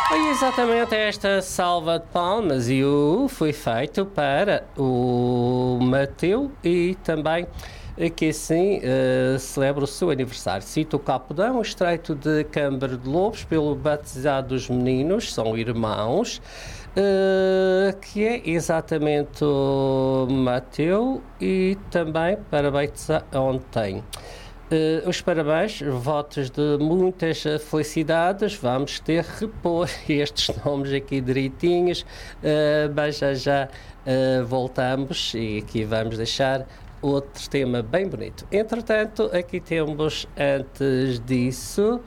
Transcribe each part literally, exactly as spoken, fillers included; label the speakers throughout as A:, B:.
A: E exatamente esta salva de palmas e o foi feito para o Mateu e também que assim uh, celebra o seu aniversário. Cito o Capodão, o Estreito de Câmara de Lobos, pelo batizado dos meninos, são irmãos, uh, que é exatamente o Mateu e também parabéns ontem. Uh, os parabéns, votos de muitas felicidades, vamos ter que repor estes nomes aqui direitinhos, uh, mas já já uh, voltamos e aqui vamos deixar outro tema bem bonito. Entretanto, aqui temos, antes disso,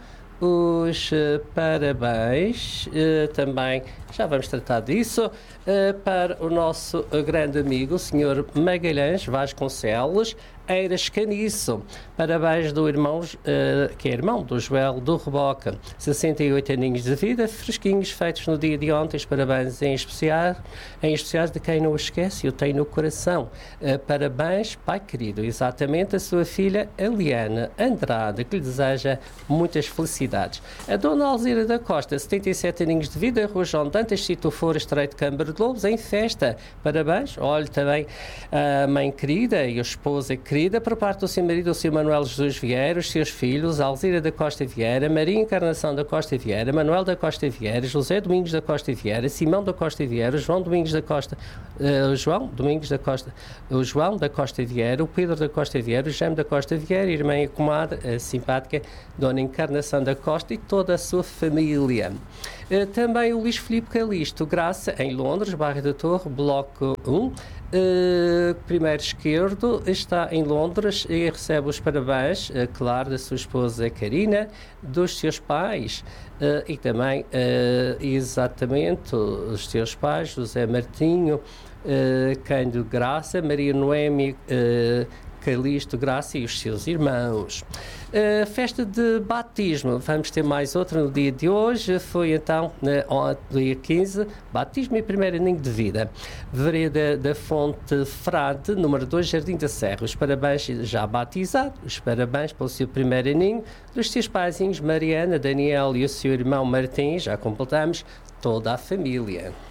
A: os uh, parabéns, uh, também já vamos tratar disso, uh, para o nosso uh, grande amigo, o senhor Magalhães Vasconcelos Eiras Caniço. Parabéns do irmão, uh, que é irmão do Joel do Reboca. sessenta e oito aninhos de vida, fresquinhos, feitos no dia de ontem. Os parabéns em especial, em especial de quem não o esquece, eu tenho no coração. Uh, parabéns, pai querido. Exatamente a sua filha, Eliana Andrade, que lhe deseja muitas felicidades. A dona Alzira da Costa, setenta e sete aninhos de vida, Rua João Dantas, Sítio Fora, Estreito de Câmara de Lobos, em festa. Parabéns. Olhe também a mãe querida e a esposa querida, por parte do seu marido, o seu Manuel Jesus Vieira, os seus filhos, Alzira da Costa Vieira, Maria Encarnação da Costa Vieira, Manuel da Costa Vieira, José Domingos da Costa Vieira, Simão da Costa Vieira, João Domingos da Costa, uh, João Domingos da Costa, o João da Costa Vieira, o Pedro da Costa Vieira, o Jaime da Costa Vieira, irmã e comadre, a simpática Dona Encarnação da Costa e toda a sua família. Uh, também o Luís Filipe Calisto Graça, em Londres, bairro da Torre, bloco um, Uh, primeiro esquerdo, está em Londres e recebe os parabéns, uh, claro, da sua esposa Karina, dos seus pais uh, e também, uh, exatamente, os seus pais, José Martinho, uh, Cândido Graça, Maria Noemi uh, Calisto Graça e os seus irmãos. Uh, festa de batismo, vamos ter mais outra no dia de hoje, foi então no dia quinze, batismo e primeiro aninho de vida. Vereda da Fonte Frade, número dois, Jardim da Serra. Os parabéns já batizados, os parabéns pelo seu primeiro aninho, dos seus paizinhos Mariana, Daniel e o seu irmão Martim, já completamos toda a família.